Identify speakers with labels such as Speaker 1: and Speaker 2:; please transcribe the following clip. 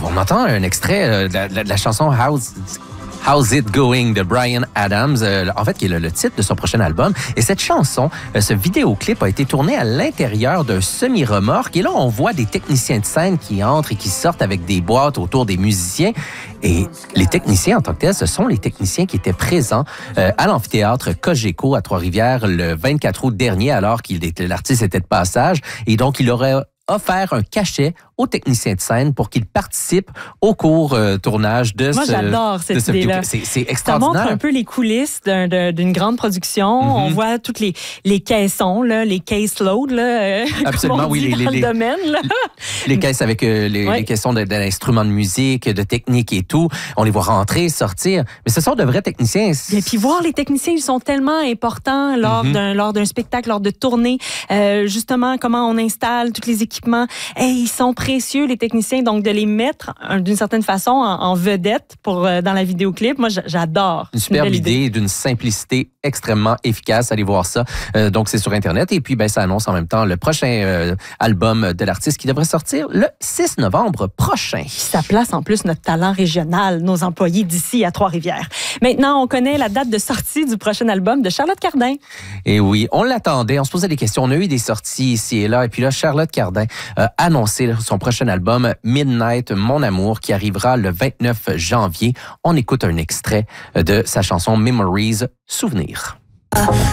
Speaker 1: on entend un extrait de la chanson How's It Going de Bryan Adams, en fait, qui est le titre de son prochain album. Et cette chanson, ce vidéoclip a été tourné à l'intérieur d'un semi-remorque. Et là, on voit des techniciens de scène qui entrent et qui sortent avec des boîtes autour des musiciens. Et les techniciens, en tant que tels, ce sont les techniciens qui étaient présents à l'amphithéâtre Cogeco à Trois-Rivières le 24 août dernier, alors l'artiste était de passage. Et donc, il aurait offert un cachet aux techniciens de scène pour qu'ils participent au court tournage de
Speaker 2: Moi, j'adore cette idée-là.
Speaker 1: C'est extraordinaire.
Speaker 2: Ça montre un peu les coulisses d'une grande production.
Speaker 1: Mm-hmm.
Speaker 2: On voit toutes les caissons, là, les caseloads, là,
Speaker 1: absolument, oui,
Speaker 2: dans le domaine. Là.
Speaker 1: Les caisses avec les caissons d'instruments de musique, de technique et tout. On les voit rentrer, sortir. Mais ce sont de vrais techniciens.
Speaker 2: Et puis voir les techniciens, ils sont tellement importants lors d'un spectacle, lors de tournées. Justement, comment on installe tous les équipements. Ils sont précieux, les techniciens, donc de les mettre d'une certaine façon en vedette dans la vidéoclip. Moi, j'adore.
Speaker 1: Une superbe idée, d'une simplicité extrêmement efficace. Allez voir ça. Donc, c'est sur Internet. Et puis, ça annonce en même temps le prochain album de l'artiste qui devrait sortir le 6 novembre prochain.
Speaker 2: Ça place en plus notre talent régional, nos employés d'ici à Trois-Rivières. Maintenant, on connaît la date de sortie du prochain album de Charlotte Cardin.
Speaker 1: Et oui, on l'attendait. On se posait des questions. On a eu des sorties ici et là. Et puis là, Charlotte Cardin a annoncé son prochain album, Midnight, Mon Amour, qui arrivera le 29 janvier. On écoute un extrait de sa chanson Memories, Souvenirs.